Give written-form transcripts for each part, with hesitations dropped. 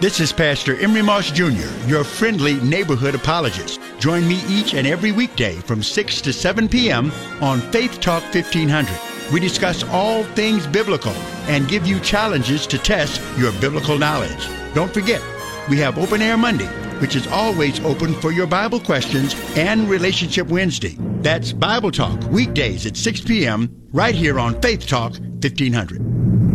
This is Pastor Emery Moss Jr., your friendly neighborhood apologist. Join me each and every weekday from 6 to 7 p.m. on Faith Talk 1500. We discuss all things biblical and give you challenges to test your biblical knowledge. Don't forget, we have Open Air Monday, which is always open for your Bible questions, and Relationship Wednesday. That's Bible Talk, weekdays at 6 p.m. right here on Faith Talk 1500.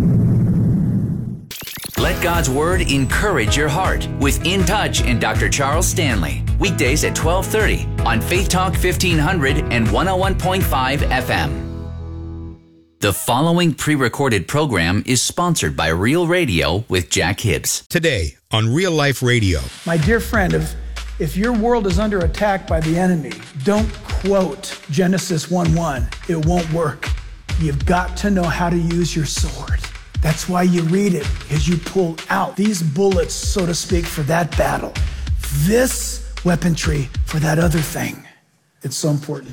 Let God's Word encourage your heart with In Touch and Dr. Charles Stanley. Weekdays at 12:30 on Faith Talk 1500 and 101.5 FM. The following pre-recorded program is sponsored by Real Radio with Jack Hibbs. Today on Real Life Radio. My dear friend, if your world is under attack by the enemy, don't quote Genesis 1:1. It won't work. You've got to know how to use your sword. That's why you read it, because you pull out these bullets, so to speak, for that battle. This weaponry for that other thing. It's so important.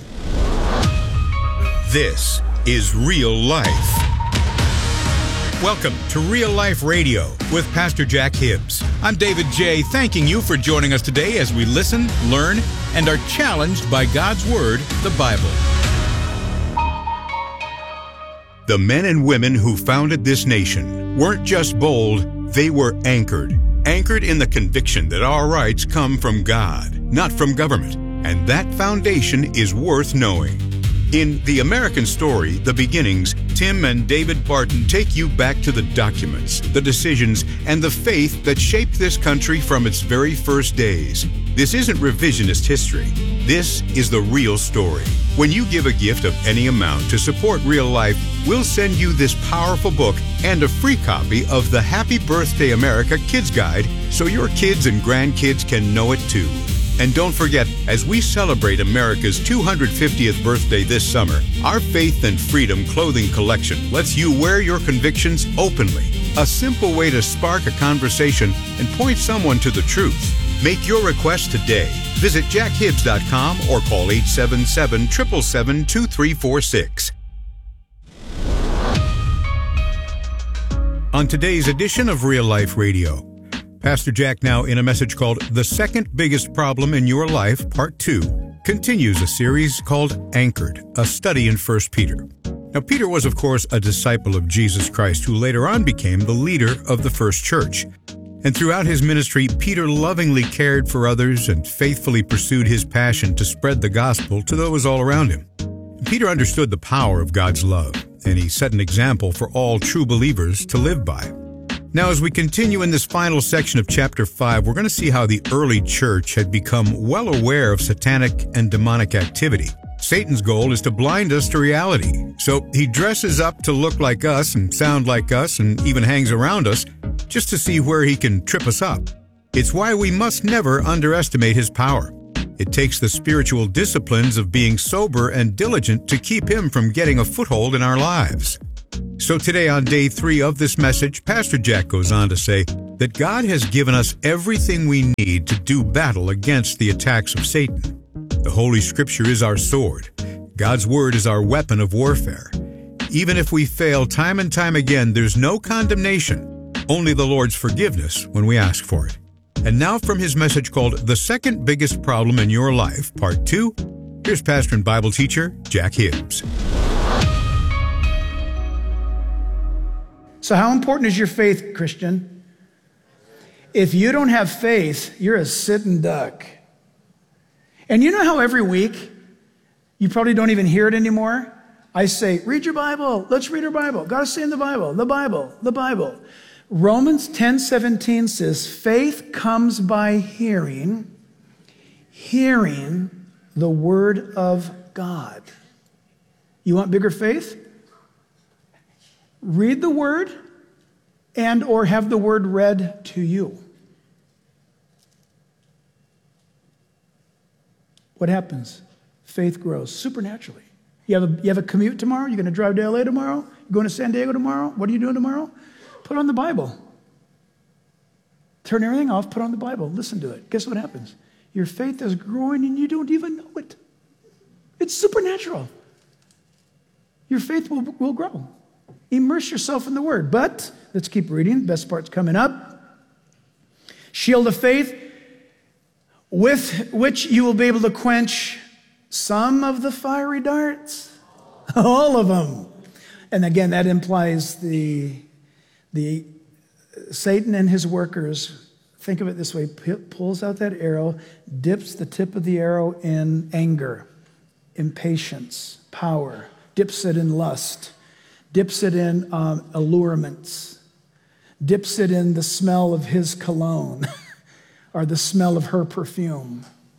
This is Real Life. Welcome to Real Life Radio with Pastor Jack Hibbs. I'm David J., thanking you for joining us today as we listen, learn, and are challenged by God's Word, the Bible. The men and women who founded this nation weren't just bold, they were anchored. Anchored in the conviction that our rights come from God, not from government. And that foundation is worth knowing. In The American Story, The Beginnings, Tim and David Barton take you back to the documents, the decisions, and the faith that shaped this country from its very first days. This isn't revisionist history. This is the real story. When you give a gift of any amount to support Real Life, we'll send you this powerful book and a free copy of the Happy Birthday America Kids Guide so your kids and grandkids can know it too. And don't forget, as we celebrate America's 250th birthday this summer, our Faith and Freedom clothing collection lets you wear your convictions openly. A simple way to spark a conversation and point someone to the truth. Make your request today. Visit jackhibbs.com or call 877-777-2346. On today's edition of Real Life Radio, Pastor Jack, now in a message called The Second Biggest Problem in Your Life, Part 2, continues a series called Anchored, a study in 1 Peter. Now, Peter was, of course, a disciple of Jesus Christ who later on became the leader of the first church. And throughout his ministry, Peter lovingly cared for others and faithfully pursued his passion to spread the gospel to those all around him. Peter understood the power of God's love, and he set an example for all true believers to live by. Now, as we continue in this final section of chapter 5, we're going to see how the early church had become well aware of satanic and demonic activity. Satan's goal is to blind us to reality, so he dresses up to look like us and sound like us and even hangs around us just to see where he can trip us up. It's why we must never underestimate his power. It takes the spiritual disciplines of being sober and diligent to keep him from getting a foothold in our lives. So today on day 3 of this message, Pastor Jack goes on to say that God has given us everything we need to do battle against the attacks of Satan. The Holy Scripture is our sword. God's Word is our weapon of warfare. Even if we fail time and time again, there's no condemnation, only the Lord's forgiveness when we ask for it. And now from his message called The Second Biggest Problem in Your Life, Part 2, here's pastor and Bible teacher Jack Hibbs. So how important is your faith, Christian? If you don't have faith, you're a sitting duck. And you know how every week, you probably don't even hear it anymore? I say, read your Bible. Let's read our Bible. Got to stay in the Bible, the Bible, the Bible. Romans 10:17 says, faith comes by hearing the word of God. You want bigger faith? Read the word and or have the word read to you. What happens? Faith grows supernaturally. You have a commute tomorrow? You're going to drive to LA tomorrow? You're going to San Diego tomorrow? What are you doing tomorrow? Put on the Bible. Turn everything off, put on the Bible, listen to it. Guess what happens? Your faith is growing and you don't even know it. It's supernatural. Your faith will grow. Immerse yourself in the Word. But let's keep reading. The best part's coming up. Shield of faith, with which you will be able to quench some of the fiery darts. All of them. And again, that implies the Satan and his workers, think of it this way, pulls out that arrow, dips the tip of the arrow in anger, impatience, power, dips it in lust, dips it in allurements, dips it in the smell of his cologne or the smell of her perfume.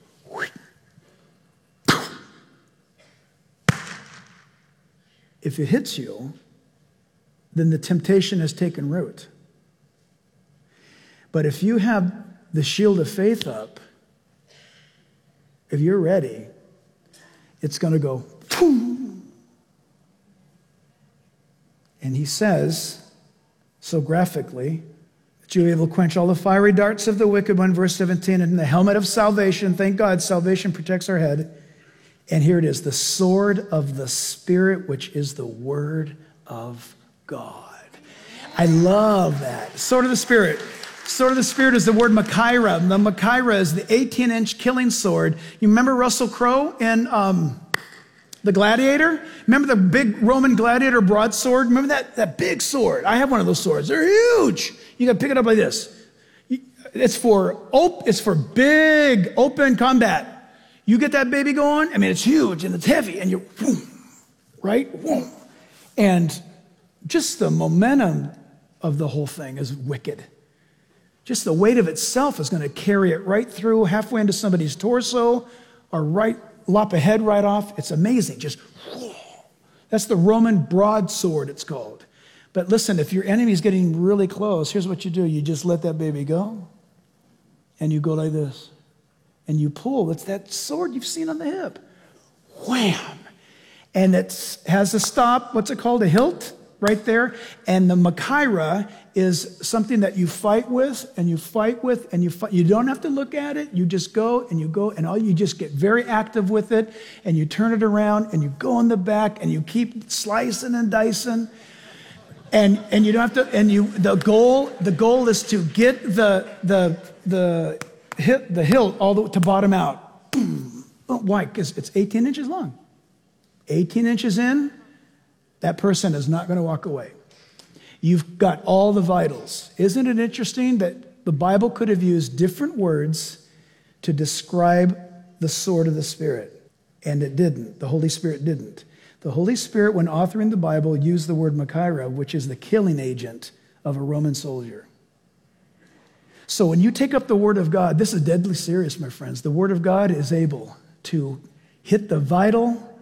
If it hits you, then the temptation has taken root. But if you have the shield of faith up, if you're ready, it's going to go, boom. And he says, so graphically, that you'll be able to quench all the fiery darts of the wicked one, verse 17, and the helmet of salvation. Thank God, salvation protects our head. And here it is, the sword of the Spirit, which is the word of God. I love that. Sword of the Spirit. Sword of the Spirit is the word Machaira. The Machaira is the 18-inch killing sword. You remember Russell Crowe in The Gladiator? Remember the big Roman gladiator broadsword? Remember that big sword? I have one of those swords. They're huge. You got to pick it up like this. It's for big open combat. You get that baby going, I mean, it's huge and it's heavy, and you're, boom, right? Boom. And just the momentum of the whole thing is wicked. Just the weight of itself is going to carry it right through, halfway into somebody's torso, or lop a head right off. It's amazing. Just, whoa. That's the Roman broadsword, it's called. But listen, if your enemy's getting really close, here's what you do. You just let that baby go, and you go like this. And you pull. It's that sword you've seen on the hip. Wham! And it has a stop. What's it called? A hilt right there. And the Machaira is something that you fight with, and you fight with, and you fight. You don't have to look at it. You just go, and all you just get very active with it, and you turn it around, and you go in the back, and you keep slicing and dicing. And you don't have to. And the goal is to get the hilt all the way to bottom out. Why? Because it's 18 inches long. 18 inches in, that person is not going to walk away. You've got all the vitals. Isn't it interesting that the Bible could have used different words to describe the sword of the Spirit, and it didn't. The Holy Spirit didn't. The Holy Spirit, when authoring the Bible, used the word Machaira, which is the killing agent of a Roman soldier. So when you take up the Word of God, this is deadly serious, my friends. The Word of God is able to hit the vital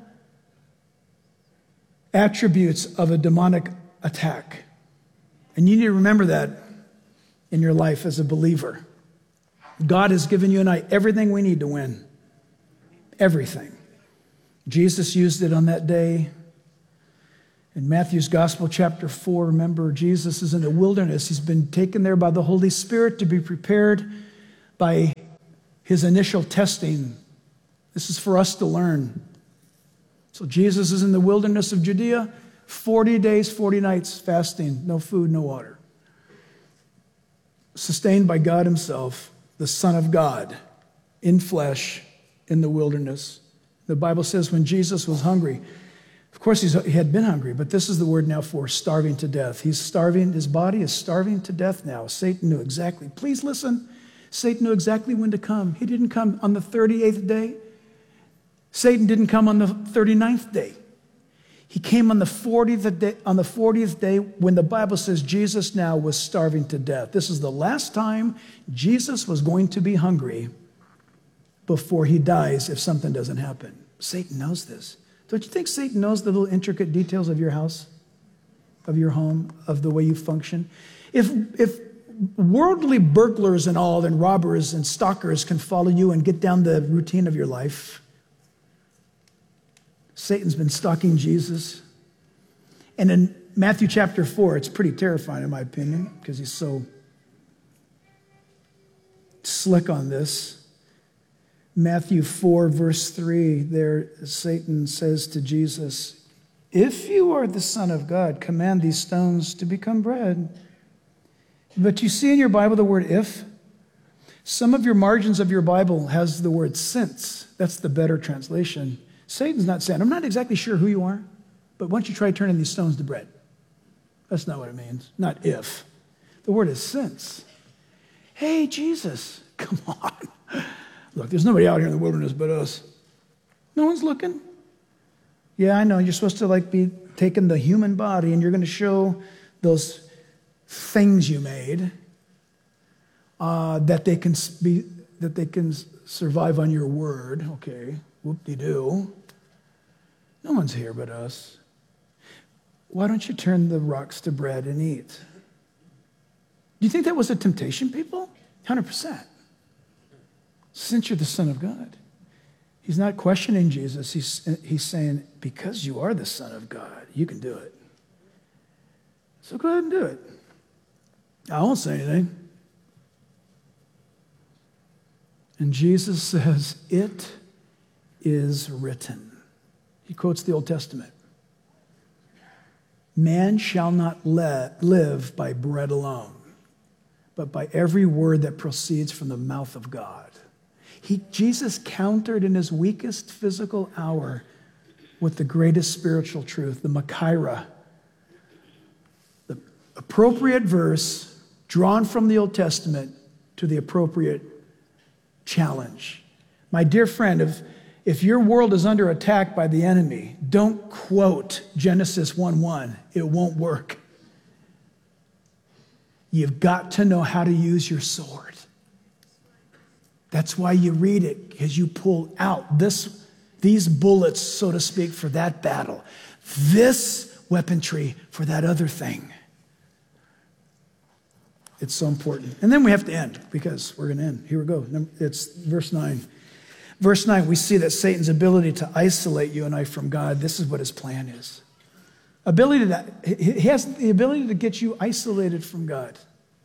attributes of a demonic attack. And you need to remember that in your life as a believer. God has given you and I everything we need to win. Everything. Jesus used it on that day. In Matthew's Gospel, chapter 4, remember, Jesus is in the wilderness. He's been taken there by the Holy Spirit to be prepared by his initial testing. This is for us to learn. So Jesus is in the wilderness of Judea, 40 days, 40 nights fasting, no food, no water. Sustained by God himself, the Son of God, in flesh, in the wilderness. The Bible says when Jesus was hungry, of course, he had been hungry, but this is the word now for starving to death. He's starving. His body is starving to death now. Satan knew exactly. Please listen. Satan knew exactly when to come. He didn't come on the 38th day. Satan didn't come on the 39th day. He came on the 40th day when the Bible says Jesus now was starving to death. This is the last time Jesus was going to be hungry before he dies if something doesn't happen. Satan knows this. Don't you think Satan knows the little intricate details of your house, of your home, of the way you function? If worldly burglars and all, and robbers and stalkers can follow you and get down the routine of your life, Satan's been stalking Jesus. And in Matthew chapter 4, it's pretty terrifying in my opinion, because he's so slick on this. Matthew 4, verse 3, there Satan says to Jesus, "If you are the Son of God, command these stones to become bread." But you see in your Bible the word "if." Some of your margins of your Bible has the word since. That's the better translation. Satan's not saying, I'm not exactly sure who you are, but why don't you try turning these stones to bread? That's not what it means. Not if. The word is since. Hey, Jesus, come on. Look, there's nobody out here in the wilderness but us. No one's looking. Yeah, I know. You're supposed to be taking the human body and you're going to show those things you made that they can survive on your word. Okay, whoop-de-doo. No one's here but us. Why don't you turn the rocks to bread and eat? Do you think that was a temptation, people? 100%. Since you're the Son of God. He's not questioning Jesus. He's saying, because you are the Son of God, you can do it. So go ahead and do it. I won't say anything. And Jesus says, it is written. He quotes the Old Testament. Man shall not live by bread alone, but by every word that proceeds from the mouth of God. Jesus countered in his weakest physical hour with the greatest spiritual truth, the Machaira, the appropriate verse drawn from the Old Testament to the appropriate challenge. My dear friend, if your world is under attack by the enemy, don't quote Genesis 1:1. It won't work. You've got to know how to use your sword. That's why you read it, because you pull out these bullets, so to speak, for that battle. This weaponry for that other thing. It's so important. And then we have to end, because we're going to end. Here we go. It's verse 9. Verse 9, we see that Satan's ability to isolate you and I from God, this is what his plan is. He has the ability to get you isolated from God.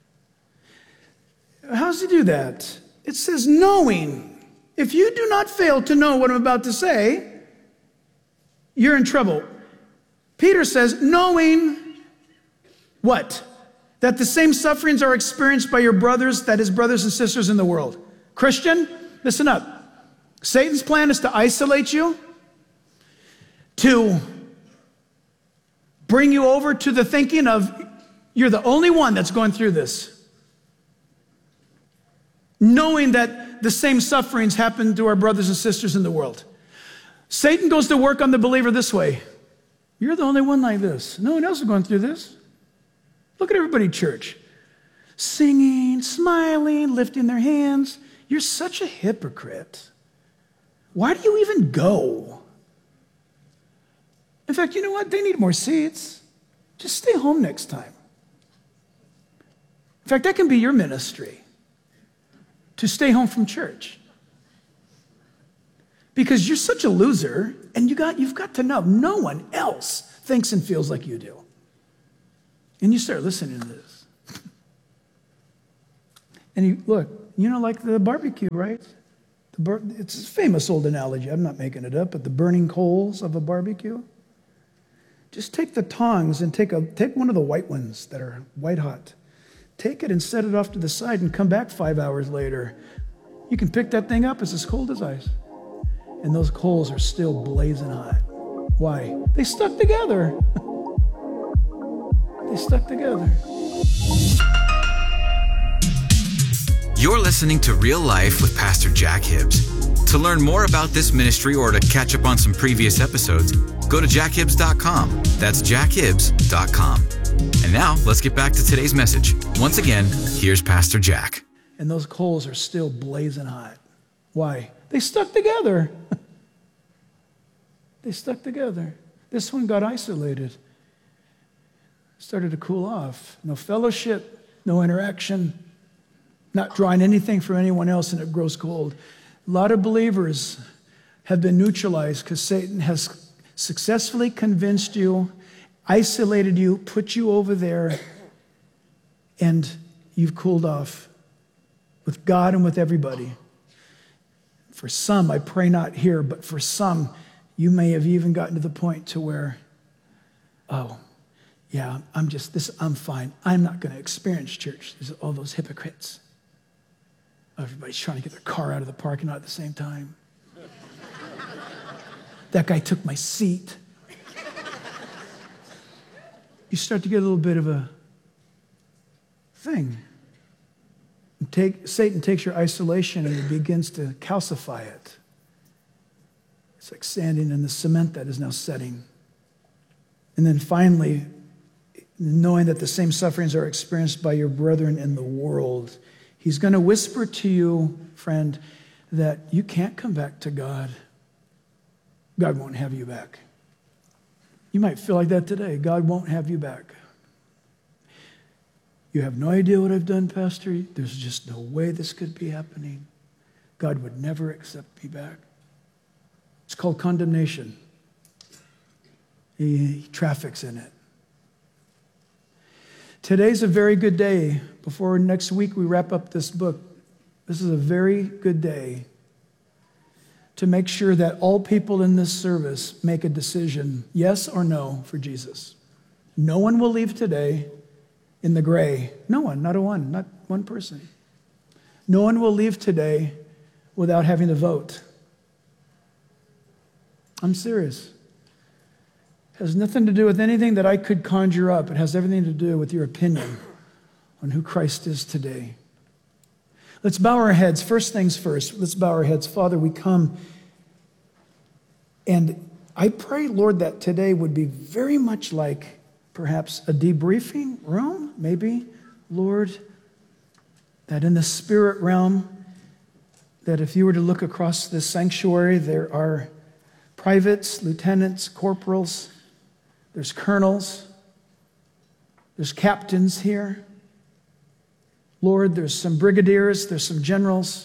How does he do that? It says, knowing. If you do not fail to know what I'm about to say, you're in trouble. Peter says, knowing what? That the same sufferings are experienced by your brothers, that is, brothers and sisters in the world. Christian, listen up. Satan's plan is to isolate you, to bring you over to the thinking of you're the only one that's going through this. Knowing that the same sufferings happen to our brothers and sisters in the world. Satan goes to work on the believer this way. You're the only one like this. No one else is going through this. Look at everybody in church. Singing, smiling, lifting their hands. You're such a hypocrite. Why do you even go? In fact, you know what? They need more seats. Just stay home next time. In fact, that can be your ministry. To stay home from church. Because you're such a loser, and you've got to know, no one else thinks and feels like you do. And you start listening to this. And look, like the barbecue, right? It's a famous old analogy. I'm not making it up, but the burning coals of a barbecue. Just take the tongs and take one of the white ones that are white hot. Take it and set it off to the side and come back 5 hours later. You can pick that thing up. It's as cold as ice. And those coals are still blazing hot. Why? They stuck together. They stuck together. You're listening to Real Life with Pastor Jack Hibbs. To learn more about this ministry or to catch up on some previous episodes, go to jackhibbs.com. That's jackhibbs.com. And now, let's get back to today's message. Once again, here's Pastor Jack. And those coals are still blazing hot. Why? They stuck together. They stuck together. This one got isolated. Started to cool off. No fellowship, no interaction, not drawing anything from anyone else, and it grows cold. A lot of believers have been neutralized because Satan has successfully convinced you, isolated you, put you over there, and you've cooled off with God and with everybody. For some, I pray not here, but for some, you may have even gotten to the point to where, yeah, I'm fine. I'm not going to experience church. There's all those hypocrites. Everybody's trying to get their car out of the parking lot at the same time. That guy took my seat. You start to get a little bit of a thing. Satan takes your isolation and he begins to calcify it. It's like standing in the cement that is now setting. And then finally, knowing that the same sufferings are experienced by your brethren in the world, he's going to whisper to you, friend, that you can't come back to God. God won't have you back. You might feel like that today. God won't have you back. You have no idea what I've done, Pastor. There's just no way this could be happening. God would never accept me back. It's called condemnation. He traffics in it. Today's a very good day. Before next week we wrap up this book, this is a very good day to make sure that all people in this service make a decision, yes or no, for Jesus. No one will leave today in the gray. No one, not one person. No one will leave today without having to vote. I'm serious. It has nothing to do with anything that I could conjure up. It has everything to do with your opinion on who Christ is today. Let's bow our heads. First things first, let's bow our heads. Father, we come, and I pray, Lord, that today would be very much like perhaps a debriefing room, maybe, Lord, that in the spirit realm, that if you were to look across this sanctuary, there are privates, lieutenants, corporals, there's colonels, there's captains here. Lord, there's some brigadiers, there's some generals.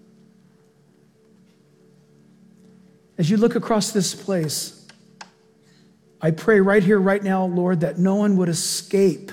As you look across this place, I pray right here, right now, Lord, that no one would escape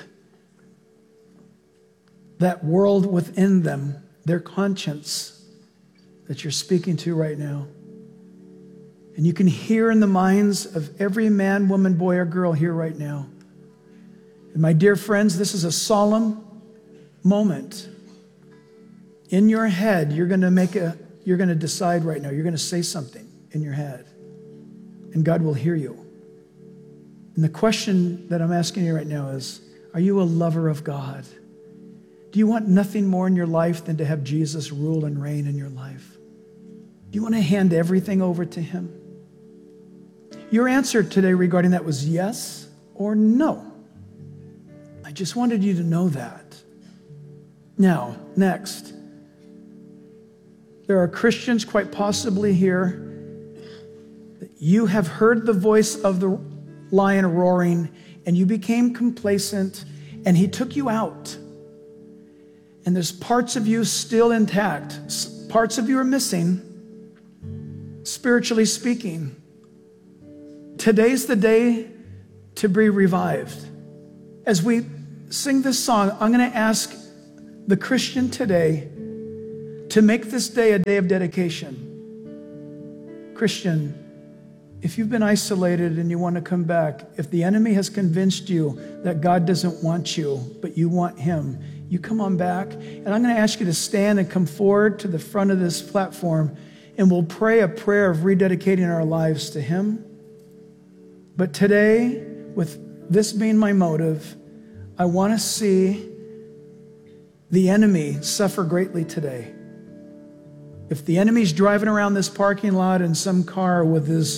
that world within them, their conscience that you're speaking to right now. And you can hear in the minds of every man, woman, boy, or girl here right now. And my dear friends, this is a solemn moment. In your head, you're going to decide right now. You're going to say something in your head. And God will hear you. And the question that I'm asking you right now is, are you a lover of God? Do you want nothing more in your life than to have Jesus rule and reign in your life? Do you want to hand everything over to him? Your answer today regarding that was yes or no. I just wanted you to know that. Now, next, there are Christians quite possibly here that you have heard the voice of the lion roaring and you became complacent and he took you out. And there's parts of you still intact. Parts of you are missing, spiritually speaking. Today's the day to be revived. As we sing this song, I'm going to ask the Christian today to make this day a day of dedication. Christian, if you've been isolated and you want to come back, if the enemy has convinced you that God doesn't want you, but you want him, you come on back. And I'm going to ask you to stand and come forward to the front of this platform, and we'll pray a prayer of rededicating our lives to him. But today, with this being my motive, I want to see the enemy suffer greatly today. If the enemy's driving around this parking lot in some car with his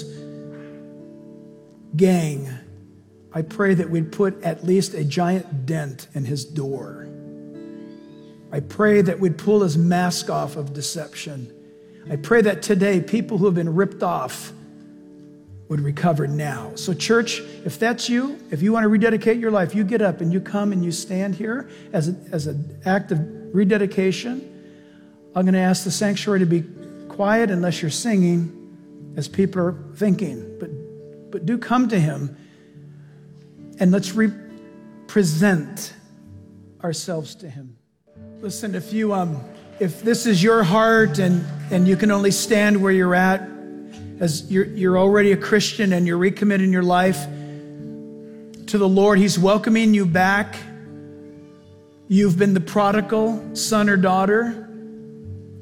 gang, I pray that we'd put at least a giant dent in his door. I pray that we'd pull his mask off of deception. I pray that today people who have been ripped off would recover now. So church, if that's you, if you want to rededicate your life, you get up and you come and you stand here as an act of rededication. I'm going to ask the sanctuary to be quiet unless you're singing as people are thinking. But do come to him and let's represent ourselves to him. Listen, if this is your heart and you can only stand where you're at, as you're already a Christian and you're recommitting your life to the Lord, he's welcoming you back. You've been the prodigal son or daughter.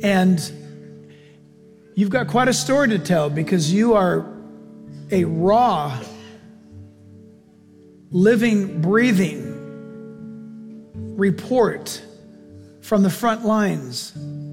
And you've got quite a story to tell because you are a raw, living, breathing report from the front lines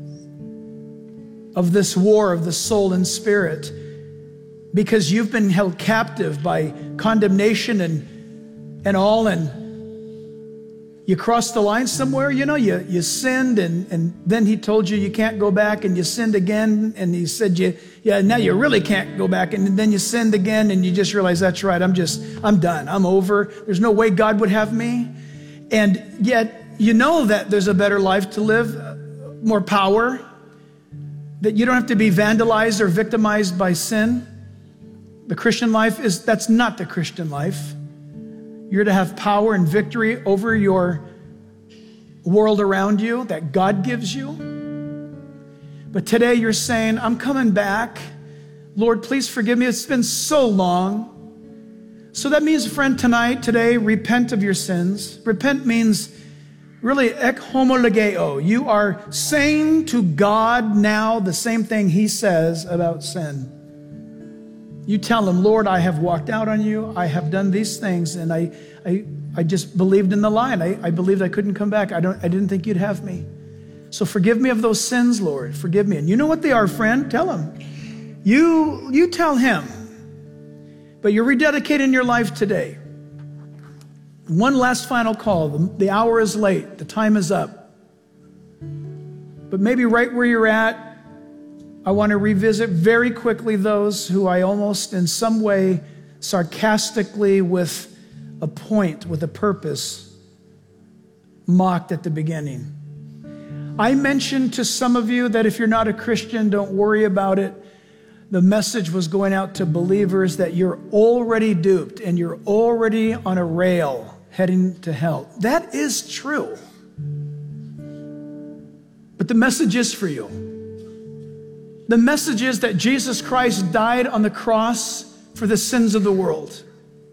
of this war of the soul and spirit, because you've been held captive by condemnation and all, and you crossed the line somewhere, you sinned, and then he told you you can't go back, and you sinned again, and he said now you really can't go back, and then you sinned again, and you just realize, that's right, I'm done, I'm over, there's no way God would have me. And yet you know that there's a better life to live, more power, that you don't have to be vandalized or victimized by sin. The Christian life that's not the Christian life. You're to have power and victory over your world around you that God gives you. But today you're saying, I'm coming back. Lord, please forgive me. It's been so long. So that means, friend, today, repent of your sins. Repent means really ek homologeo. You are saying to God now the same thing he says about sin. You tell him, Lord, I have walked out on you. I have done these things, and I just believed in the lie, and I believed I couldn't come back. I didn't think you'd have me. So forgive me of those sins, Lord. Forgive me. And you know what they are, friend? Tell him. You tell him. But you're rededicating your life today. One last final call. The hour is late. The time is up. But maybe right where you're at, I want to revisit very quickly those who I almost in some way sarcastically with a point, with a purpose, mocked at the beginning. I mentioned to some of you that if you're not a Christian, don't worry about it. The message was going out to believers that you're already duped and you're already on a rail heading to hell. That is true. But the message is for you. The message is that Jesus Christ died on the cross for the sins of the world.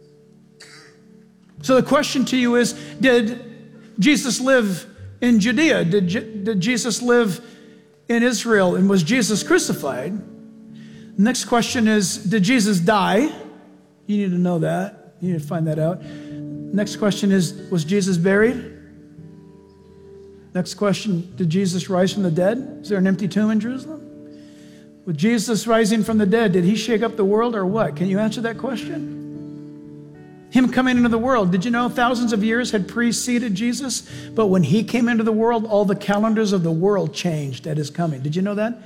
So the question to you is, did Jesus live in Judea? Did Jesus live in Israel? And was Jesus crucified? Next question is, did Jesus die? You need to know that. You need to find that out. Next question is, was Jesus buried? Next question, did Jesus rise from the dead? Is there an empty tomb in Jerusalem? With Jesus rising from the dead, did he shake up the world or what? Can you answer that question? Him coming into the world, did you know thousands of years had preceded Jesus? But when he came into the world, all the calendars of the world changed at his coming. Did you know that?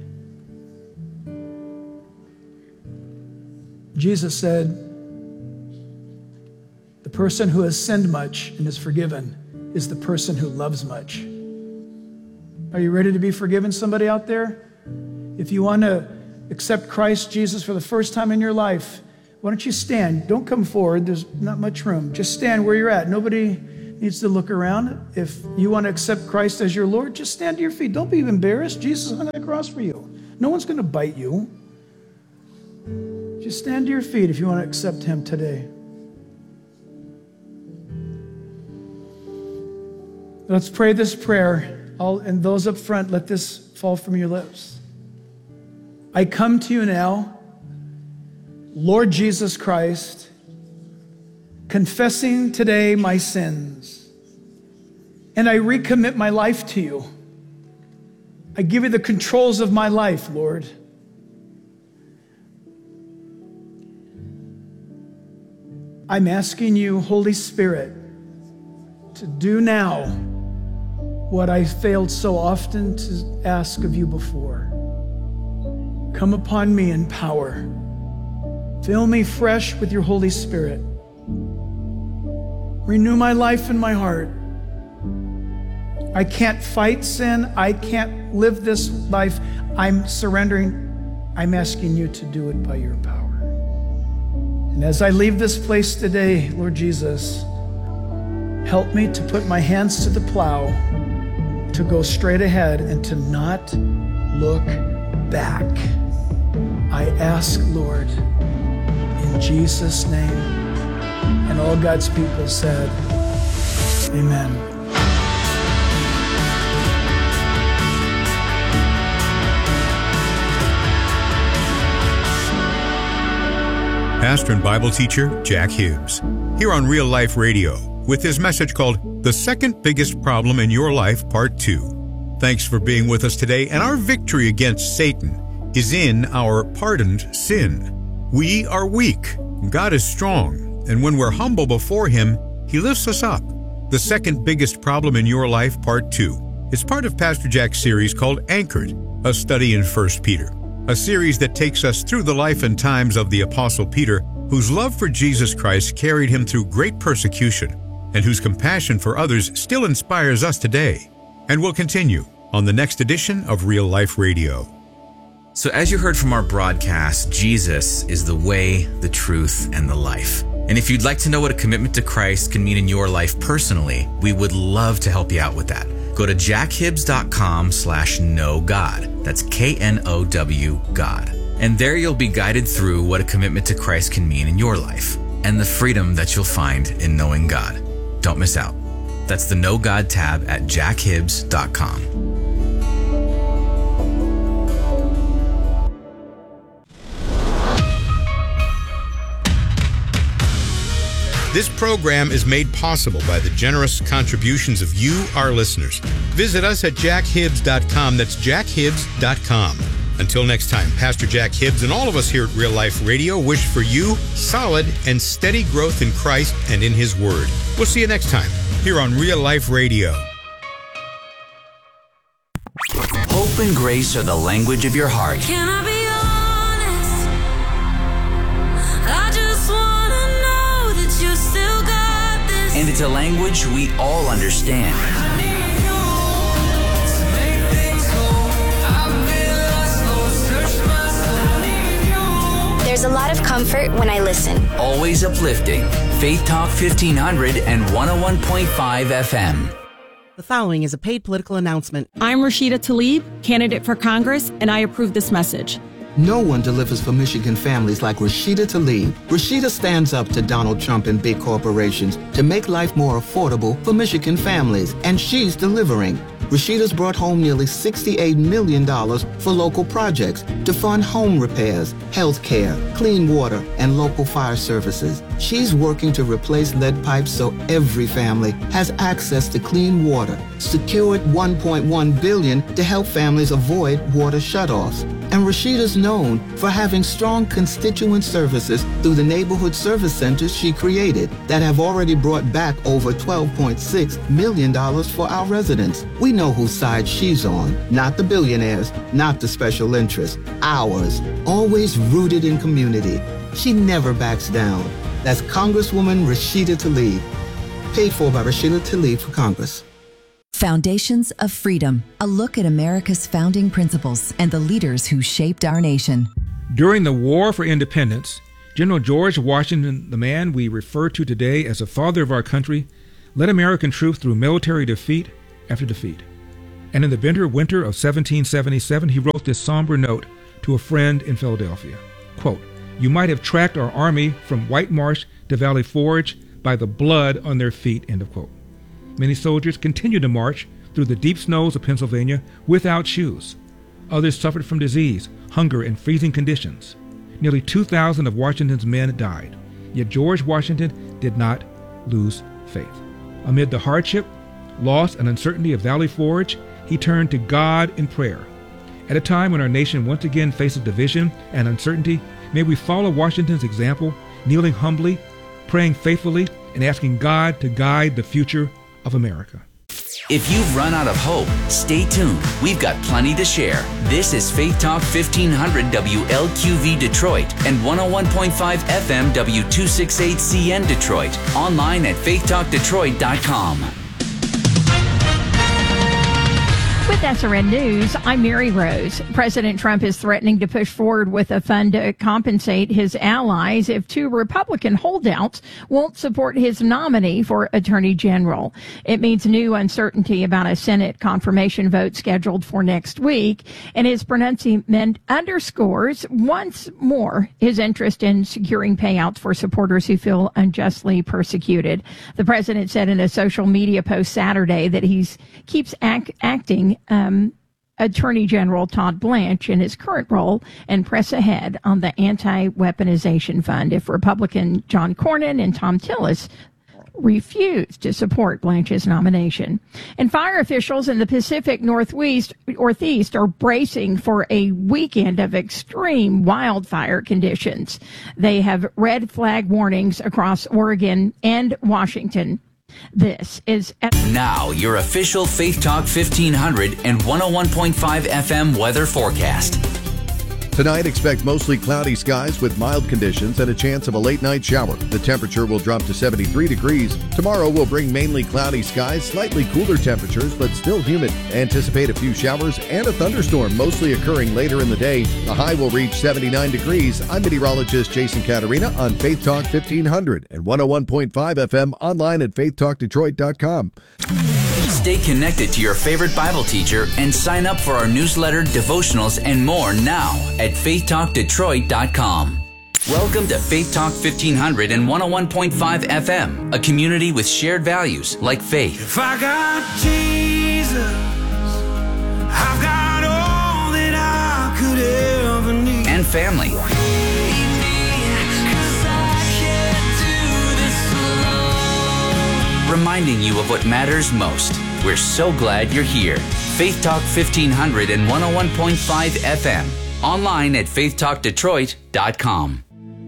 Jesus said, the person who has sinned much and is forgiven is the person who loves much. Are you ready to be forgiven, somebody out there? If you want to accept Christ Jesus for the first time in your life, why don't you stand? Don't come forward. There's not much room. Just stand where you're at. Nobody needs to look around. If you want to accept Christ as your Lord, just stand to your feet. Don't be embarrassed. Jesus hung on the cross for you. No one's going to bite you. Just stand to your feet if you want to accept him today. Let's pray this prayer. And those up front, let this fall from your lips. I come to you now, Lord Jesus Christ, confessing today my sins. And I recommit my life to you. I give you the controls of my life, Lord. I'm asking you, Holy Spirit, to do now what I failed so often to ask of you before. Come upon me in power. Fill me fresh with your Holy Spirit. Renew my life and my heart. I can't fight sin. I can't live this life. I'm surrendering. I'm asking you to do it by your power. And as I leave this place today, Lord Jesus, help me to put my hands to the plow, to go straight ahead and to not look back. I ask, Lord, in Jesus' name. And all God's people said, amen. pastor and Bible teacher Jack Hibbs, here on Real Life Radio, with his message called The Second Biggest Problem in Your Life, Part 2. Thanks for being with us today, and our victory against Satan is in our pardoned sin. We are weak, God is strong, and when we're humble before Him, He lifts us up. The Second Biggest Problem in Your Life, Part 2, is part of Pastor Jack's series called Anchored, a study in 1 Peter, a series that takes us through the life and times of the Apostle Peter, whose love for Jesus Christ carried him through great persecution, and whose compassion for others still inspires us today, and will continue on the next edition of Real Life Radio. So as you heard from our broadcast, Jesus is the way, the truth, and the life. And if you'd like to know what a commitment to Christ can mean in your life personally, we would love to help you out with that. Go to jackhibbs.com/knowgod. That's KNOW God. And there you'll be guided through what a commitment to Christ can mean in your life and the freedom that you'll find in knowing God. Don't miss out. That's the Know God tab at jackhibbs.com. This program is made possible by the generous contributions of you, our listeners. Visit us at jackhibbs.com. That's jackhibbs.com. Until next time, Pastor Jack Hibbs and all of us here at Real Life Radio wish for you solid and steady growth in Christ and in His Word. We'll see you next time here on Real Life Radio. Hope and grace are the language of your heart. Can I be honest? I just want to know that you still got this. And it's a language we all understand. I need you to make things whole. I've been lost, oh, search my soul. I need you. There's a lot of comfort when I listen. Always uplifting. Faith Talk 1500 and 101.5 FM. The following is a paid political announcement. I'm Rashida Tlaib, candidate for Congress, and I approve this message. No one delivers for Michigan families like Rashida Tlaib. Rashida stands up to Donald Trump and big corporations to make life more affordable for Michigan families, and she's delivering. Rashida's brought home nearly $68 million for local projects to fund home repairs, health care, clean water, and local fire services. She's working to replace lead pipes so every family has access to clean water, secured $1.1 billion to help families avoid water shutoffs. And Rashida's known for having strong constituent services through the neighborhood service centers she created that have already brought back over $12.6 million for our residents. We know whose side she's on, not the billionaires, not the special interests, ours, always rooted in community. She never backs down. That's Congresswoman Rashida Tlaib. Paid for by Rashida Tlaib for Congress. Foundations of Freedom, a look at America's founding principles and the leaders who shaped our nation. During the War for Independence, General George Washington, the man we refer to today as the father of our country, led American troops through military defeat after defeat. And in the bitter winter of 1777, he wrote this somber note to a friend in Philadelphia. Quote, "You might have tracked our army from White Marsh to Valley Forge by the blood on their feet," end of quote. Many soldiers continued to march through the deep snows of Pennsylvania without shoes. Others suffered from disease, hunger, and freezing conditions. Nearly 2,000 of Washington's men died. Yet George Washington did not lose faith. Amid the hardship, loss, and uncertainty of Valley Forge, he turned to God in prayer. At a time when our nation once again faces division and uncertainty, may we follow Washington's example, kneeling humbly, praying faithfully, and asking God to guide the future of America. If you've run out of hope, stay tuned. We've got plenty to share. This is Faith Talk 1500 WLQV Detroit and 101.5 FM W268CN Detroit. Online at faithtalkdetroit.com. With SRN News, I'm Mary Rose. President Trump is threatening to push forward with a fund to compensate his allies if two Republican holdouts won't support his nominee for Attorney General. It means new uncertainty about a Senate confirmation vote scheduled for next week, and his pronouncement underscores once more his interest in securing payouts for supporters who feel unjustly persecuted. The president said in a social media post Saturday that he keeps acting Attorney General Todd Blanche in his current role and press ahead on the anti-weaponization fund if Republican John Cornyn and Tom Tillis refused to support Blanche's nomination. And fire officials in the Pacific Northeast are bracing for a weekend of extreme wildfire conditions. They have red flag warnings across Oregon and Washington. This is now your official Faith Talk 1500 and 101.5 FM weather forecast. Tonight, expect mostly cloudy skies with mild conditions and a chance of a late night shower. The temperature will drop to 73 degrees. Tomorrow will bring mainly cloudy skies, slightly cooler temperatures, but still humid. Anticipate a few showers and a thunderstorm, mostly occurring later in the day. The high will reach 79 degrees. I'm meteorologist Jason Caterina on Faith Talk 1500 and 101.5 FM online at faithtalkdetroit.com. Stay connected to your favorite Bible teacher and sign up for our newsletter, devotionals, and more now at faithtalkdetroit.com. Welcome to Faith Talk 1500 and 101.5 FM, a community with shared values like faith. If I got Jesus, I've got all that I could ever need. And family. Reminding you of what matters most. We're so glad you're here. Faith Talk 1500 and 101.5 FM. Online at faithtalkdetroit.com.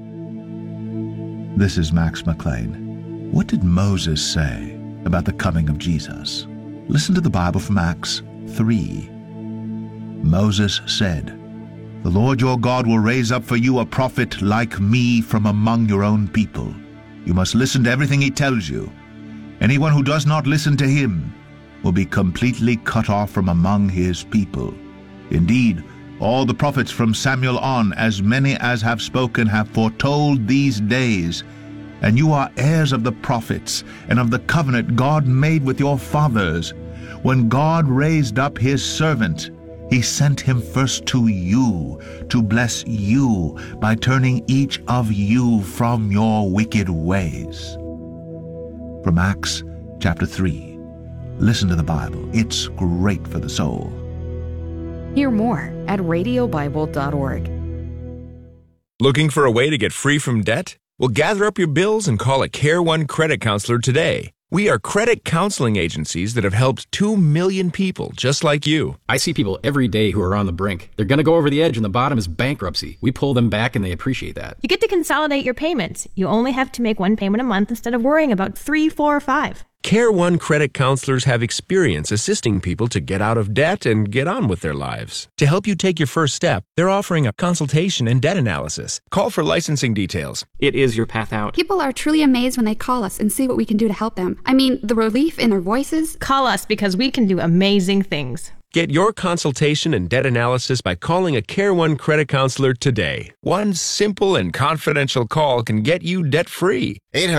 This is Max McLean. What did Moses say about the coming of Jesus? Listen to the Bible from Acts 3. Moses said, "The Lord your God will raise up for you a prophet like me from among your own people. You must listen to everything he tells you. Anyone who does not listen to him will be completely cut off from among his people. Indeed, all the prophets from Samuel on, as many as have spoken, have foretold these days. And you are heirs of the prophets and of the covenant God made with your fathers. When God raised up his servant, he sent him first to you to bless you by turning each of you from your wicked ways." From Acts chapter 3. Listen to the Bible. It's great for the soul. Hear more at radiobible.org. Looking for a way to get free from debt? Well, gather up your bills and call a Care One credit counselor today. We are credit counseling agencies that have helped 2 million people just like you. I see people every day who are on the brink. They're going to go over the edge and the bottom is bankruptcy. We pull them back and they appreciate that. You get to consolidate your payments. You only have to make one payment a month instead of worrying about 3, 4, or 5. Care One credit counselors have experience assisting people to get out of debt and get on with their lives. To help you take your first step, they're offering a consultation and debt analysis. Call for licensing details. It is your path out. People are truly amazed when they call us and see what we can do to help them. I mean, the relief in their voices. Call us because we can do amazing things. Get your consultation and debt analysis by calling a Care One credit counselor today. One simple and confidential call can get you debt-free.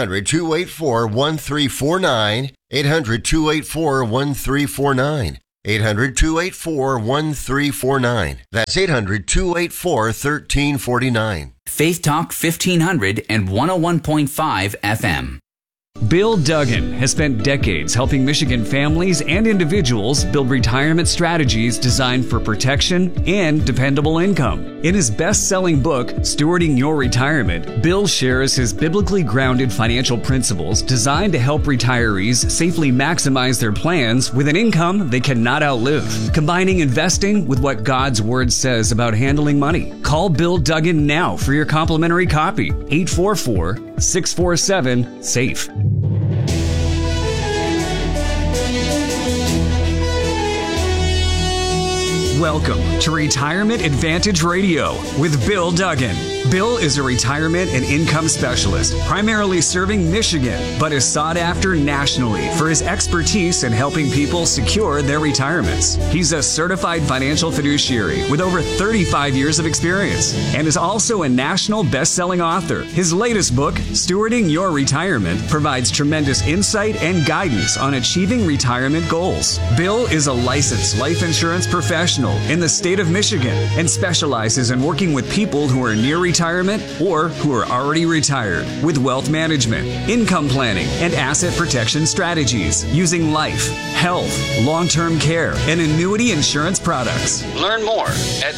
800-284-1349. 800-284-1349. 800-284-1349. That's 800-284-1349. Faith Talk 1500 and 101.5 FM. Bill Duggan has spent decades helping Michigan families and individuals build retirement strategies designed for protection and dependable income. In his best-selling book, Stewarding Your Retirement, Bill shares his biblically grounded financial principles designed to help retirees safely maximize their plans with an income they cannot outlive, combining investing with what God's Word says about handling money. Call Bill Duggan now for your complimentary copy, 844-647-SAFE. Welcome to Retirement Advantage Radio with Bill Duggan. Bill is a retirement and income specialist, primarily serving Michigan, but is sought after nationally for his expertise in helping people secure their retirements. He's a certified financial fiduciary with over 35 years of experience and is also a national best-selling author. His latest book, Stewarding Your Retirement, provides tremendous insight and guidance on achieving retirement goals. Bill is a licensed life insurance professional in the state of Michigan and specializes in working with people who are near retirement or who are already retired with wealth management, income planning, and asset protection strategies using life, health, long-term care, and annuity insurance products. Learn more at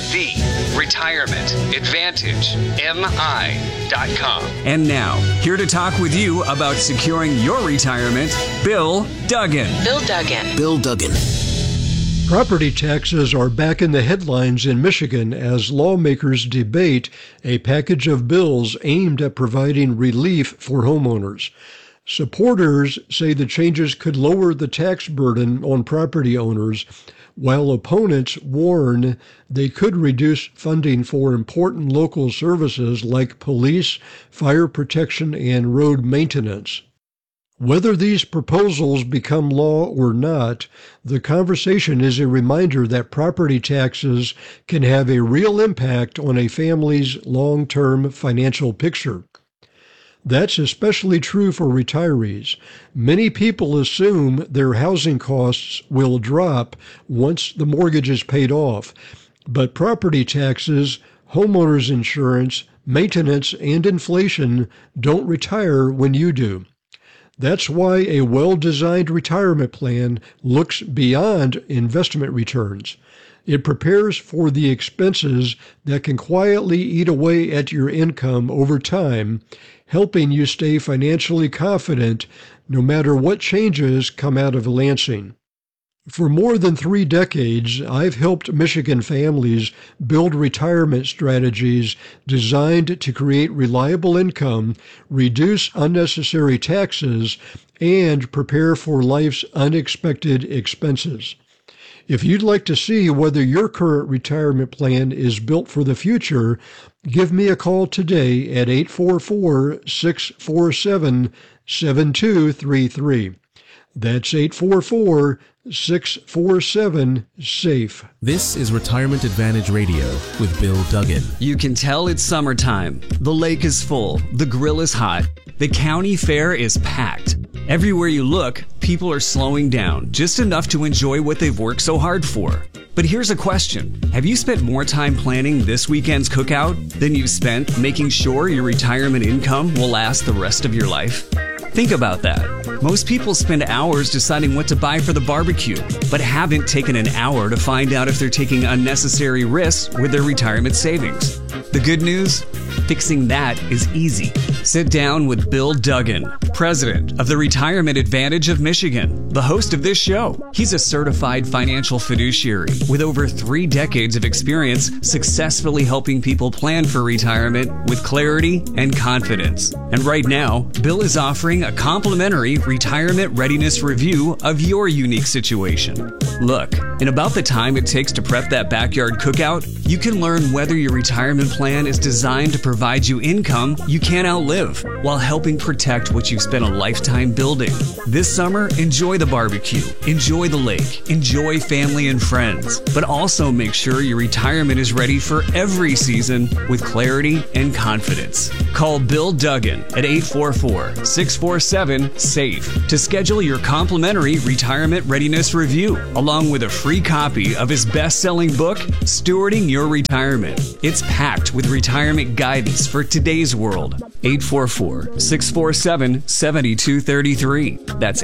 TheRetirementAdvantageMI.com. And now, here to talk with you about securing your retirement, Bill Duggan. Bill Duggan. Bill Duggan. Property taxes are back in the headlines in Michigan as lawmakers debate a package of bills aimed at providing relief for homeowners. Supporters say the changes could lower the tax burden on property owners, while opponents warn they could reduce funding for important local services like police, fire protection, and road maintenance. Whether these proposals become law or not, the conversation is a reminder that property taxes can have a real impact on a family's long-term financial picture. That's especially true for retirees. Many people assume their housing costs will drop once the mortgage is paid off, but property taxes, homeowners insurance, maintenance, and inflation don't retire when you do. That's why a well-designed retirement plan looks beyond investment returns. It prepares for the expenses that can quietly eat away at your income over time, helping you stay financially confident no matter what changes come out of Lansing. For more than 3 decades, I've helped Michigan families build retirement strategies designed to create reliable income, reduce unnecessary taxes, and prepare for life's unexpected expenses. If you'd like to see whether your current retirement plan is built for the future, give me a call today at 844-647-7233. That's 844-647-SAFE. This is Retirement Advantage Radio with Bill Duggan. You can tell it's summertime. The lake is full. The grill is hot. The county fair is packed. Everywhere you look, people are slowing down just enough to enjoy what they've worked so hard for. But here's a question. Have you spent more time planning this weekend's cookout than you've spent making sure your retirement income will last the rest of your life? Think about that. Most people spend hours deciding what to buy for the barbecue, but haven't taken an hour to find out if they're taking unnecessary risks with their retirement savings. The good news? Fixing that is easy. Sit down with Bill Duggan, president of the Retirement Advantage of Michigan, the host of this show. He's a certified financial fiduciary with over 3 decades of experience successfully helping people plan for retirement with clarity and confidence. And right now, Bill is offering a complimentary retirement readiness review of your unique situation. Look, in about the time it takes to prep that backyard cookout, you can learn whether your retirement plan is designed to provide you income you can't outlive while helping protect what you've spent a lifetime building. This summer, enjoy the barbecue, enjoy the lake, enjoy family and friends, but also make sure your retirement is ready for every season with clarity and confidence. Call Bill Duggan at 844-647-SAFE to schedule your complimentary retirement readiness review, along with a free copy of his best-selling book, Stewarding Your Retirement. It's packed with retirement guidance for today's world. 844-647-7233. That's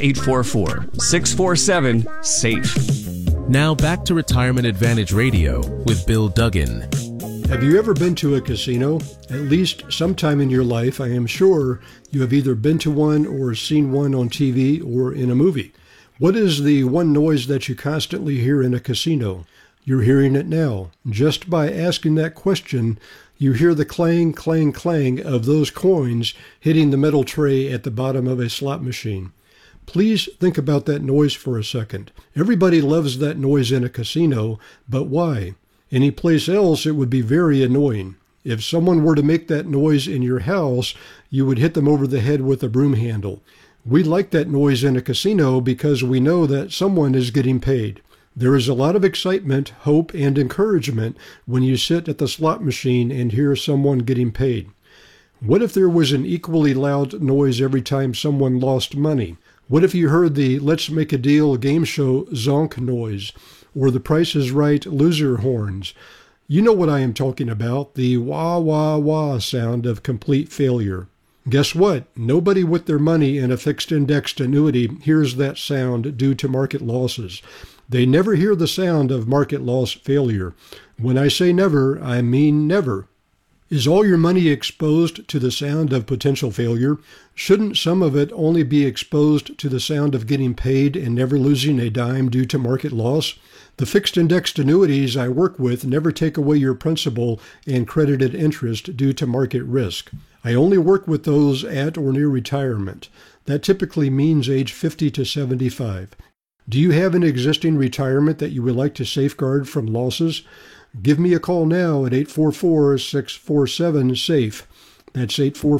844-647-SAFE. Now back to Retirement Advantage Radio with Bill Duggan. Have you ever been to a casino? At least sometime in your life, I am sure you have either been to one or seen one on TV or in a movie. What is the one noise that you constantly hear in a casino? You're hearing it now. Just by asking that question, you hear the clang, clang, clang of those coins hitting the metal tray at the bottom of a slot machine. Please think about that noise for a second. Everybody loves that noise in a casino, but why? Anyplace else, it would be very annoying. If someone were to make that noise in your house, you would hit them over the head with a broom handle. We like that noise in a casino because we know that someone is getting paid. There is a lot of excitement, hope, and encouragement when you sit at the slot machine and hear someone getting paid. What if there was an equally loud noise every time someone lost money? What if you heard the Let's Make a Deal game show zonk noise, or the Price is Right loser horns? You know what I am talking about, the wah wah wah sound of complete failure. Guess what? Nobody with their money in a fixed indexed annuity hears that sound due to market losses. They never hear the sound of market loss failure. When I say never, I mean never. Is all your money exposed to the sound of potential failure? Shouldn't some of it only be exposed to the sound of getting paid and never losing a dime due to market loss? The fixed indexed annuities I work with never take away your principal and credited interest due to market risk. I only work with those at or near retirement. That typically means age 50 to 75. Do you have an existing retirement that you would like to safeguard from losses? Give me a call now at 844-647-SAFE. That's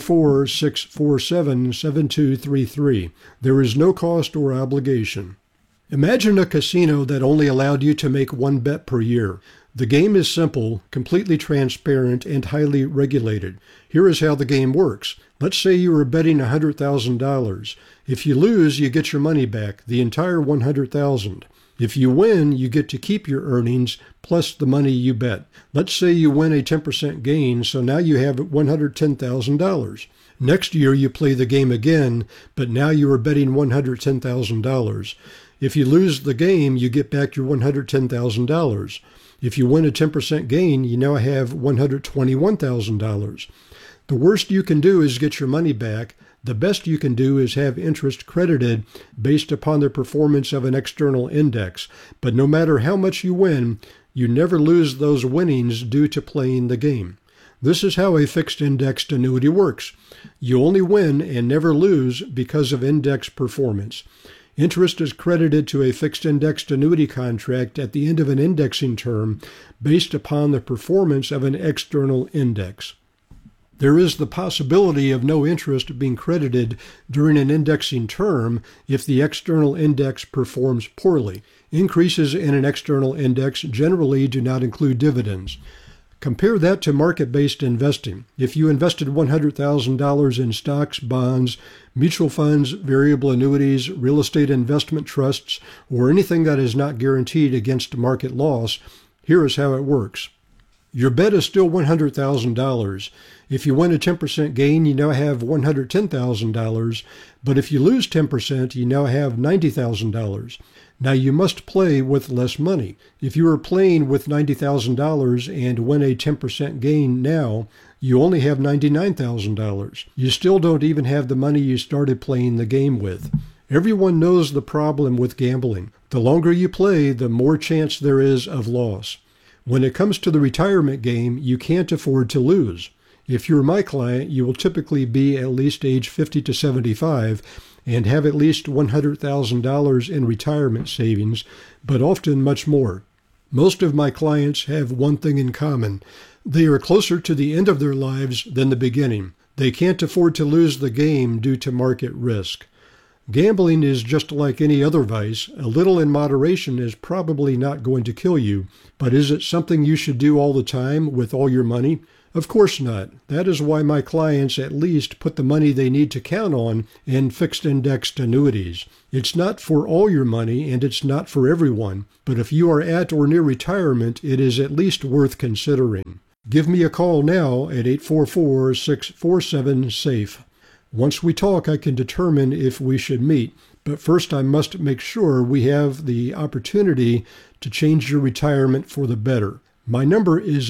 844-647-7233. There is no cost or obligation. Imagine a casino that only allowed you to make one bet per year. The game is simple, completely transparent, and highly regulated. Here is how the game works. Let's say you are betting $100,000. If you lose, you get your money back, the entire $100,000. If you win, you get to keep your earnings plus the money you bet. Let's say you win a 10% gain, so now you have $110,000. Next year you play the game again, but now you are betting $110,000. If you lose the game, you get back your $110,000. If you win a 10% gain, you now have $121,000. The worst you can do is get your money back. The best you can do is have interest credited based upon the performance of an external index. But no matter how much you win, you never lose those winnings due to playing the game. This is how a fixed indexed annuity works. You only win and never lose because of index performance. Interest is credited to a fixed indexed annuity contract at the end of an indexing term based upon the performance of an external index. There is the possibility of no interest being credited during an indexing term if the external index performs poorly. Increases in an external index generally do not include dividends. Compare that to market-based investing. If you invested $100,000 in stocks, bonds, mutual funds, variable annuities, real estate investment trusts, or anything that is not guaranteed against market loss, here is how it works. Your bet is still $100,000. If you win a 10% gain, you now have $110,000. But if you lose 10%, you now have $90,000. Now you must play with less money. If you are playing with $90,000 and win a 10% gain now, you only have $99,000. You still don't even have the money you started playing the game with. Everyone knows the problem with gambling. The longer you play, the more chance there is of loss. When it comes to the retirement game, you can't afford to lose. If you're my client, you will typically be at least age 50 to 75 and have at least $100,000 in retirement savings, but often much more. Most of my clients have one thing in common. They are closer to the end of their lives than the beginning. They can't afford to lose the game due to market risk. Gambling is just like any other vice. A little in moderation is probably not going to kill you, but is it something you should do all the time with all your money? Of course not. That is why my clients at least put the money they need to count on in fixed indexed annuities. It's not for all your money and it's not for everyone, but if you are at or near retirement, it is at least worth considering. Give me a call now at 844-647-SAFE. Once we talk, I can determine if we should meet, but first I must make sure we have the opportunity to change your retirement for the better. My number is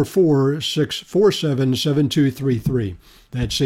844-647-7233. That's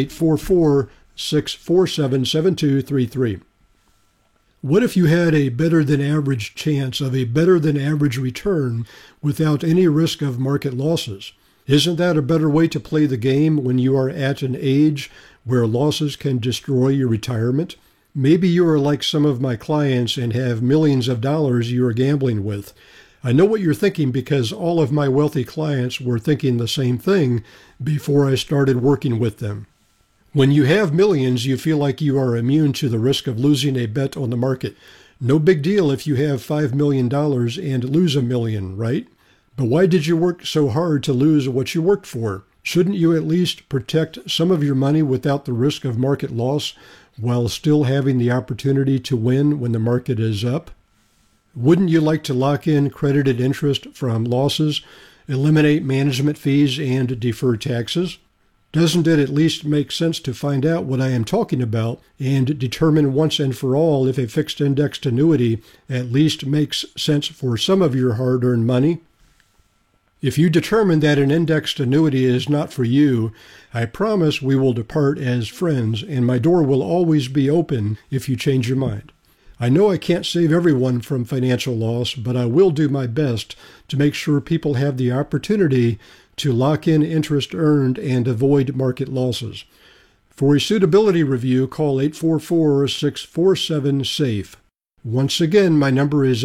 844-647-7233. What if you had a better than average chance of a better than average return without any risk of market losses? Isn't that a better way to play the game when you are at an age where losses can destroy your retirement? Maybe you are like some of my clients and have millions of dollars you are gambling with. I know what you're thinking because all of my wealthy clients were thinking the same thing before I started working with them. When you have millions, you feel like you are immune to the risk of losing a bet on the market. No big deal if you have $5 million and lose $1 million, right? But why did you work so hard to lose what you worked for? Shouldn't you at least protect some of your money without the risk of market loss? while still having the opportunity to win when the market is up? Wouldn't you like to lock in credited interest from losses, eliminate management fees, and defer taxes? Doesn't it at least make sense to find out what I am talking about and determine once and for all if a fixed indexed annuity at least makes sense for some of your hard-earned money? If you determine that an indexed annuity is not for you, I promise we will depart as friends, and my door will always be open if you change your mind. I know I can't save everyone from financial loss, but I will do my best to make sure people have the opportunity to lock in interest earned and avoid market losses. For a suitability review, call 844-647-SAFE. Once again, my number is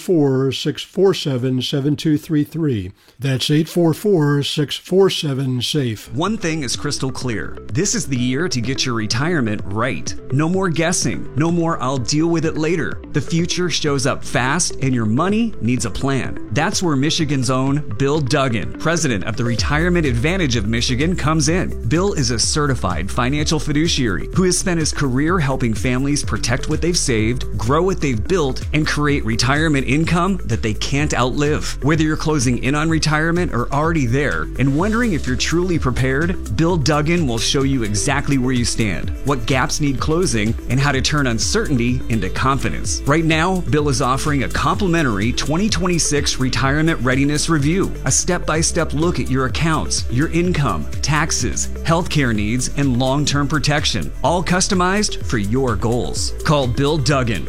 844-647-7233. That's 844-647-SAFE. One thing is crystal clear. This is the year to get your retirement right. No more guessing. No more I'll deal with it later. The future shows up fast and your money needs a plan. That's where Michigan's own Bill Duggan, president of the Retirement Advantage of Michigan, comes in. Bill is a certified financial fiduciary who has spent his career helping families protect what they've saved, grow what they've built, and create retirement income that they can't outlive. Whether you're closing in on retirement or already there and wondering if you're truly prepared, Bill Duggan will show you exactly where you stand, what gaps need closing, and how to turn uncertainty into confidence. Right now, Bill is offering a complimentary 2026 Retirement Readiness Review, a step-by-step look at your accounts, your income, taxes, healthcare needs, and long-term protection, all customized for your goals. Call Bill Duggan,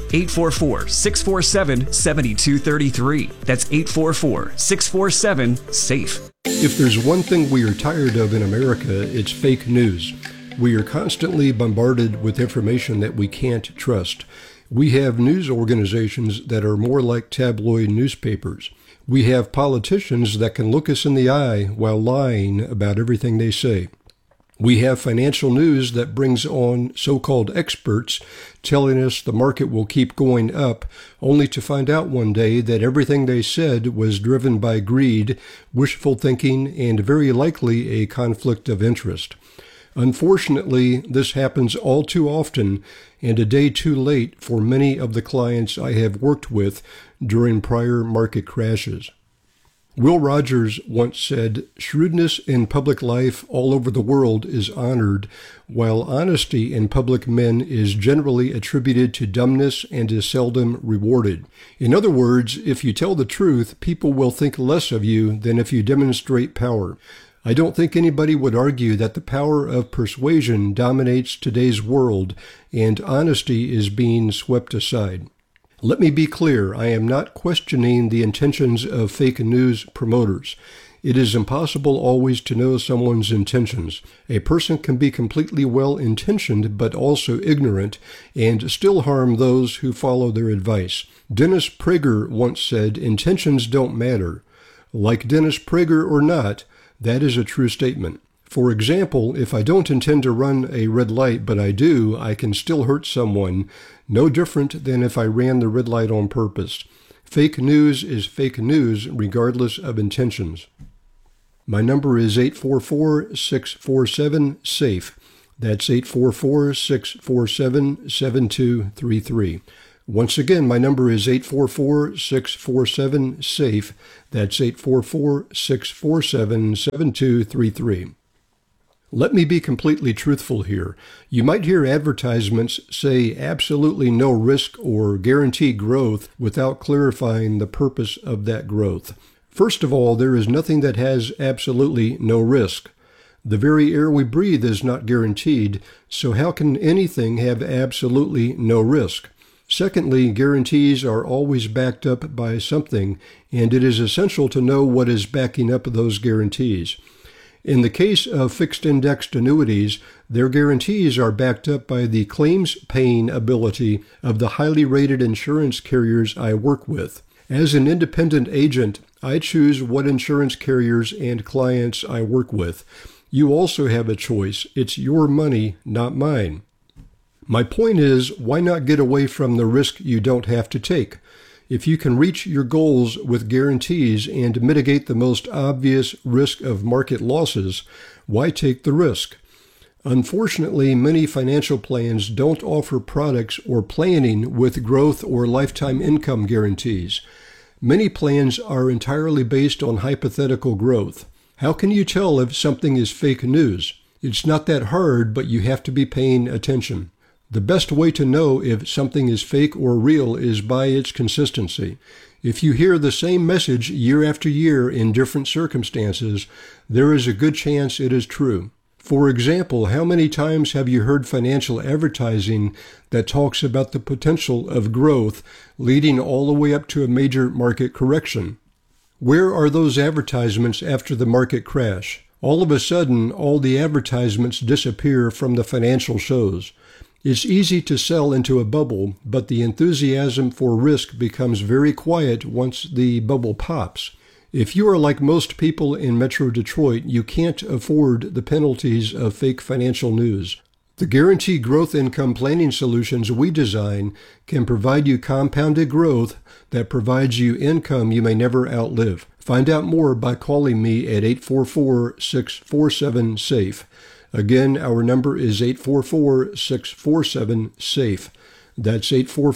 844-647-7233. That's 844-647-SAFE. If there's one thing we are tired of in America, it's fake news. We are constantly bombarded with information that we can't trust. We have news organizations that are more like tabloid newspapers. We have politicians that can look us in the eye while lying about everything they say. We have financial news that brings on so-called experts telling us the market will keep going up, only to find out one day that everything they said was driven by greed, wishful thinking, and very likely a conflict of interest. Unfortunately, this happens all too often and a day too late for many of the clients I have worked with during prior market crashes. Will Rogers once said, "Shrewdness in public life all over the world is honored, while honesty in public men is generally attributed to dumbness and is seldom rewarded." In other words, if you tell the truth, people will think less of you than if you demonstrate power. I don't think anybody would argue that the power of persuasion dominates today's world and honesty is being swept aside. Let me be clear, I am not questioning the intentions of fake news promoters. It is impossible always to know someone's intentions. A person can be completely well-intentioned but also ignorant and still harm those who follow their advice. Dennis Prager once said, "Intentions don't matter." Like Dennis Prager or not, that is a true statement. For example, if I don't intend to run a red light, but I do, I can still hurt someone, no different than if I ran the red light on purpose. Fake news is fake news regardless of intentions. My number is 844-647-SAFE. That's 844-647-7233. Once again, my number is 844-647-SAFE. That's 844-647-7233. Let me be completely truthful here. You might hear advertisements say absolutely no risk or guarantee growth without clarifying the purpose of that growth. First of all, there is nothing that has absolutely no risk. The very air we breathe is not guaranteed, so how can anything have absolutely no risk? Secondly, guarantees are always backed up by something, and it is essential to know what is backing up those guarantees. In the case of fixed-indexed annuities, their guarantees are backed up by the claims-paying ability of the highly rated insurance carriers I work with. As an independent agent, I choose what insurance carriers and clients I work with. You also have a choice. It's your money, not mine. My point is, why not get away from the risk you don't have to take? If you can reach your goals with guarantees and mitigate the most obvious risk of market losses, why take the risk? Unfortunately, many financial plans don't offer products or planning with growth or lifetime income guarantees. Many plans are entirely based on hypothetical growth. How can you tell if something is fake news? It's not that hard, but you have to be paying attention. The best way to know if something is fake or real is by its consistency. If you hear the same message year after year in different circumstances, there is a good chance it is true. For example, how many times have you heard financial advertising that talks about the potential of growth leading all the way up to a major market correction? Where are those advertisements after the market crash? All of a sudden, all the advertisements disappear from the financial shows. It's easy to sell into a bubble, but the enthusiasm for risk becomes very quiet once the bubble pops. If you are like most people in Metro Detroit, you can't afford the penalties of fake financial news. The Guaranteed Growth Income Planning Solutions we design can provide you compounded growth that provides you income you may never outlive. Find out more by calling me at 844-647-SAFE. Again, our number is 844-647-SAFE. That's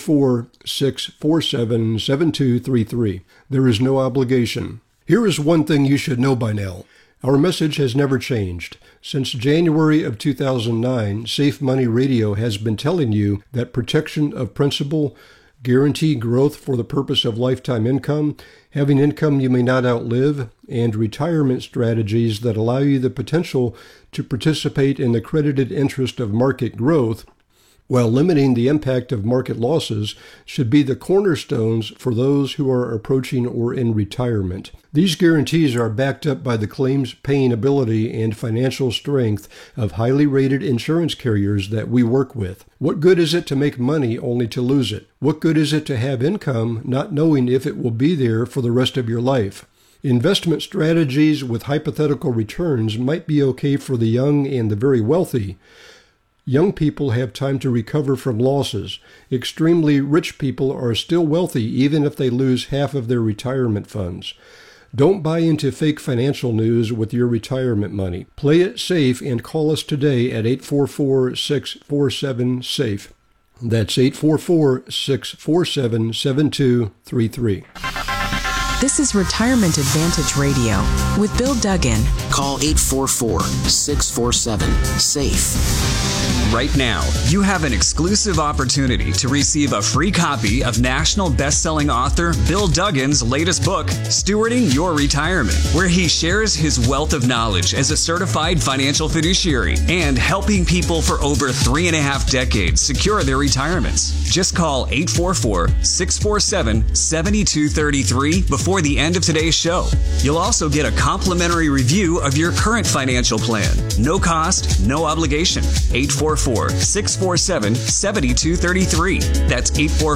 844-647-7233. There is no obligation. Here is one thing you should know by now. Our message has never changed. Since January of 2009, Safe Money Radio has been telling you that protection of principal, guaranteed growth for the purpose of lifetime income, having income you may not outlive, and retirement strategies that allow you the potential to participate in the credited interest of market growth while limiting the impact of market losses should be the cornerstones for those who are approaching or in retirement. These guarantees are backed up by the claims paying ability and financial strength of highly rated insurance carriers that we work with. What good is it to make money only to lose it? What good is it to have income not knowing if it will be there for the rest of your life? Investment strategies with hypothetical returns might be okay for the young and the very wealthy. Young people have time to recover from losses. Extremely rich people are still wealthy even if they lose half of their retirement funds. Don't buy into fake financial news with your retirement money. Play it safe and call us today at 844-647-SAFE. That's 844-647-7233. This is Retirement Advantage Radio with Bill Duggan. Call 844-647-SAFE. Right now, you have an exclusive opportunity to receive a free copy of national best-selling author Bill Duggan's latest book, Stewarding Your Retirement, where he shares his wealth of knowledge as a certified financial fiduciary and helping people for over 3.5 decades secure their retirements. Just call 844-647-7233 before the end of today's show. You'll also get a complimentary review of your current financial plan. No cost, no obligation. 844-647-7233. That's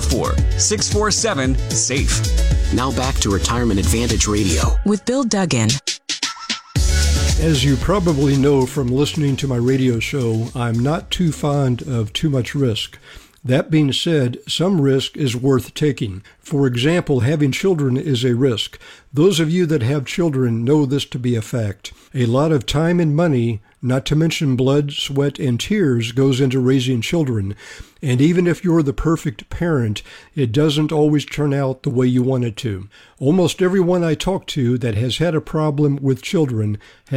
844-647-SAFE. Now back to Retirement Advantage Radio with Bill Duggan. As you probably know from listening to my radio show, I'm not too fond of too much risk. That being said, some risk is worth taking. For example, having children is a risk. Those of you that have children know this to be a fact. A lot of time and money, not to mention blood, sweat, and tears, goes into raising children. And even if you're the perfect parent, it doesn't always turn out the way you want it to. Almost everyone I talk to that has had a problem with children has